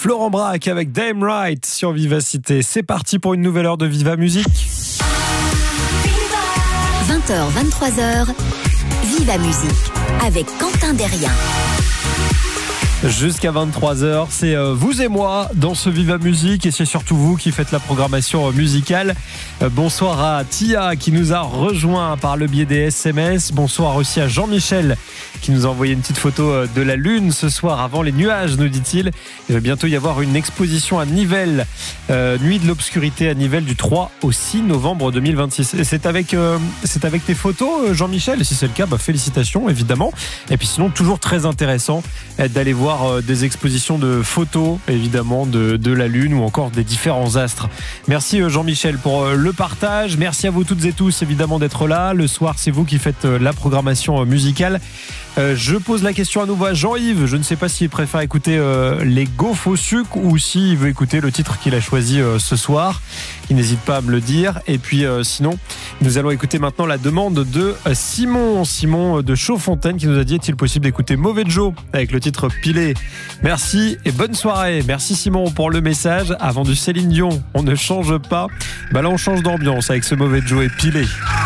Florent Braque avec Damn Right sur Vivacité. C'est parti pour une nouvelle heure de Viva Musique. 20h, 23h, Viva Musique avec Quentin Derrien. Jusqu'à 23h, c'est vous et moi dans ce Viva Musique et c'est surtout vous qui faites la programmation musicale. Bonsoir à Tia qui nous a rejoint par le biais des SMS. Bonsoir aussi à Jean-Michel qui nous a envoyé une petite photo de la lune ce soir avant les nuages, nous dit-il. Il va bientôt y avoir une exposition à Nivelles, Nuit de l'obscurité à Nivelles du 3 au 6 novembre 2026. Et c'est avec tes photos, Jean-Michel. Et si c'est le cas, félicitations évidemment. Et puis sinon, toujours très intéressant d'aller voir des expositions de photos évidemment de la lune ou encore des différents astres. Merci Jean-Michel pour le partage. Merci à vous toutes et tous évidemment d'être là. Le soir, c'est vous qui faites la programmation musicale. Je pose la question à nouveau à Jean-Yves. Je ne sais pas s'il préfère écouter les gaufres au sucre ou s'il veut écouter le titre qu'il a choisi ce soir. Il n'hésite pas à me le dire. Et puis sinon, nous allons écouter maintenant la demande de Simon de Chaudfontaine qui nous a dit: est-il possible d'écouter Mauvais Joe avec le titre Pilé? Merci et bonne soirée. Merci Simon pour le message. Avant du Céline Dion, on ne change pas. Là on change d'ambiance avec ce Mauvais Joe et Pilé.